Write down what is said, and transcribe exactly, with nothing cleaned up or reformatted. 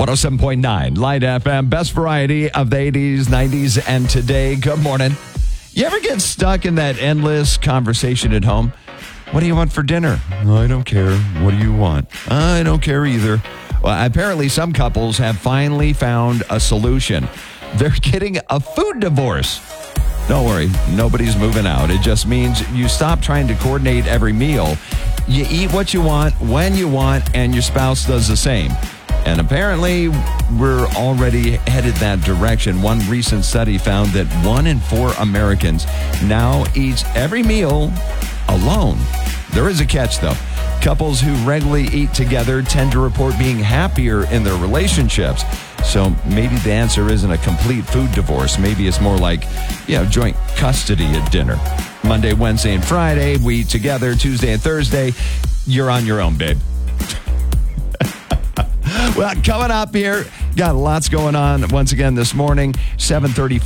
one oh seven point nine Light F M, best variety of the eighties, nineties, and today. Good morning. You ever get stuck in that endless conversation at home? What do you want for dinner? I don't care. What do you want? I don't care either. Well, apparently some couples have finally found a solution. They're getting a food divorce. Don't worry, nobody's moving out. It just means you stop trying to coordinate every meal. You eat what you want, when you want, and your spouse does the same. And apparently, we're already headed that direction. One recent study found that one in four Americans now eats every meal alone. There is a catch, though. Couples who regularly eat together tend to report being happier in their relationships. So maybe the answer isn't a complete food divorce. Maybe it's more like, you know, joint custody at dinner. Monday, Wednesday, and Friday, we eat together. Tuesday and Thursday, you're on your own, babe. Well, coming up here, got lots going on once again this morning, seven thirty.